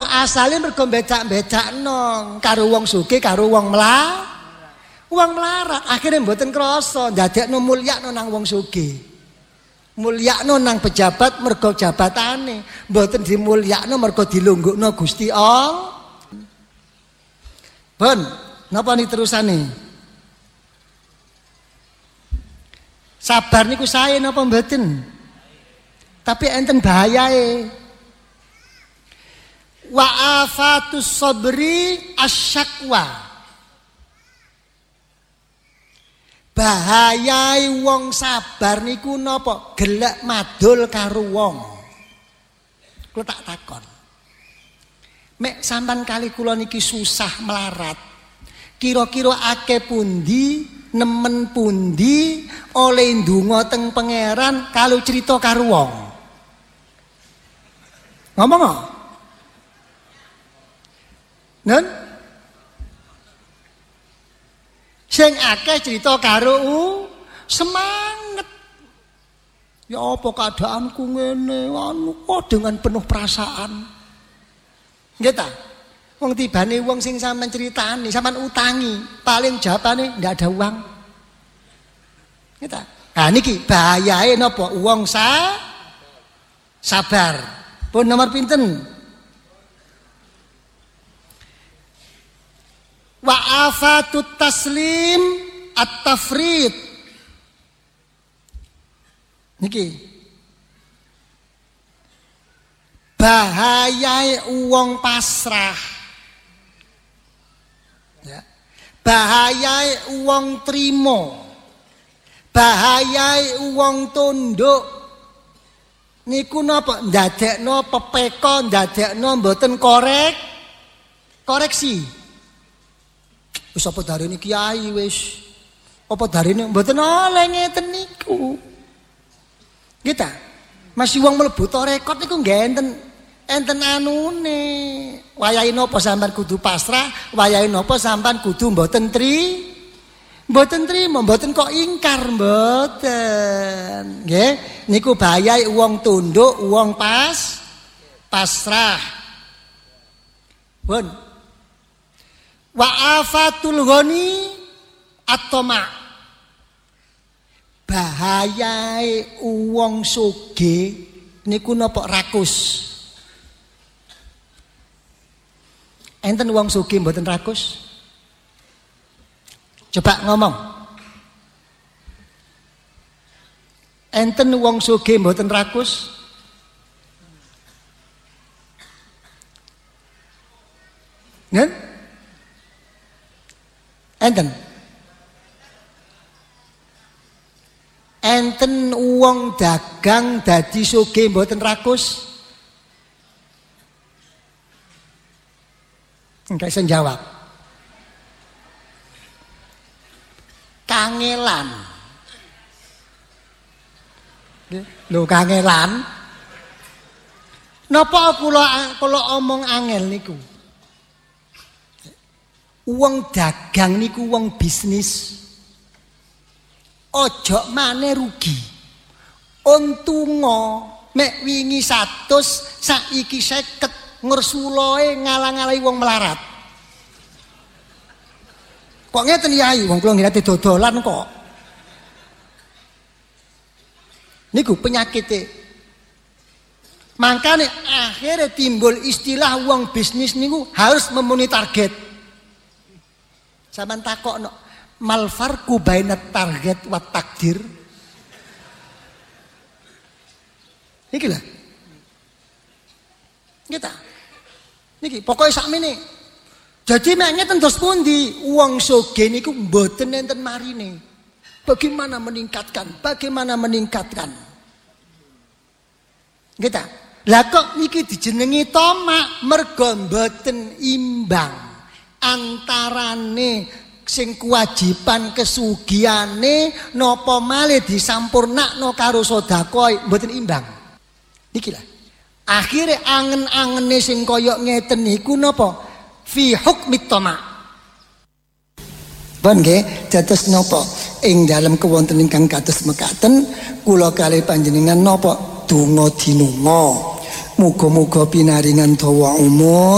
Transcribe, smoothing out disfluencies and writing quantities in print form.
asale mergo bedak-bedakno karo wong sugih karo wong melarat. Akhirnya mboten krasa ndadekno mulyakno nang wong sugih. Mulyakno nang pejabat mergo jabatane, mboten dimulyakno mergo dilunggukno Gusti Allah. Pun, napa ni terusane? Sabar niku sae napa mboten? Tapi enten bahayae. Wa afatus sabri asyakwa. Bahayai wong sabar niku napa? Gelek madul karo wong. Kula tak takon. Mek sampean kali kula niki susah melarat. Kira-kira akeh pundi, nemen pundi oleh ndonga teng pangeran kalau cerita karo wong. Ngomong kok. Nen? Sing akeh cerita karo semangat. Ya apa keadaanku ngene, anu kok dengan penuh perasaan. Nggih ta? Wong tibane wong sing sampean critani, sampean utangi, paling jawabane ndak ada uang. Nggih ta? Nah niki bahayae napa? Wong sabar. Pun nomor pinten? Wa afatut taslim at-tafrid. Niki bahayai wong pasrah. Ya. Bahayai wong trimo. Bahayai wong tunduk. Niku napa ndadekno pepeka, ndadekno mboten koreksi. Wis apa darene kiai wis. Apa darene mboten oleh ngeten niku. Nggih ta? Masih wong mlebu tarekat niku nggih enten anune. Wayahe napa sampean kudu pasrah, wayahe napa sampean kudu mboten trima, mboten kok ingkar mboten. Nggih, niku bahaya wong tunduk, wong pasrah. Pun. Wa afatul ghani at-tama. Bahayae wong sugih niku napa rakus. Enten wong sugih mboten rakus? Coba ngomong. Enten wong sugih mboten rakus? Ngen? Enten. Enten wong dagang dadi sugih mboten rakus? Enggak iso jawab. Kangelan. Lho kangelan. Napa kula omong angel niku? Wong dagang niku wong bisnis. Ojo maneh rugi. Untunga mek wingi 100 saiki 50 ngersuloe ngalang-alangi wong melarat. Kok ngeten yai, wong kula nggih dodolan kok. Niku penyakite. Makanya akhirnya timbul istilah wong bisnis niku harus memenuhi target. Sampeyan takokno, mal farqu bainat target wa takdir? Niki lho. Kita. Niki pokoke sakmene. Jadi mek ngeten dos pundi wong sugih niku mboten enten marine. Bagaimana meningkatkan? Kita. Lah kok niki dijenengi tamak mergo mboten imbang antarane sing kewajiban kesugihane napa malih disampurnakno karo sedekah mboten imbang. Niki lah. Akhire angen-angene sing kaya ngeten niku napa? Fi hukmit tamak. Pun nggih, dados napa ing dalem kewonten ingkang kados mekaten kula kalih panjenengan napa donga dinunga. Muga-muga pinaringan dawa umur